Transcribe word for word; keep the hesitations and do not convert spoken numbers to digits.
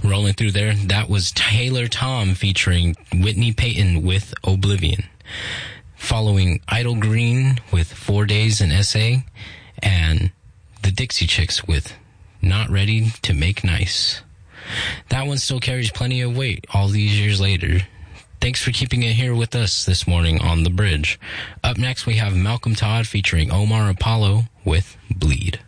rolling through there, that was Taylor Tom featuring Whitney Payton with Oblivion. Following Idle Green with Four Days in S A, and the Dixie Chicks with Not Ready to Make Nice. That one still carries plenty of weight all these years later. Thanks for keeping it here with us this morning on The Bridge. Up next, we have Malcolm Todd featuring Omar Apollo with Bleed.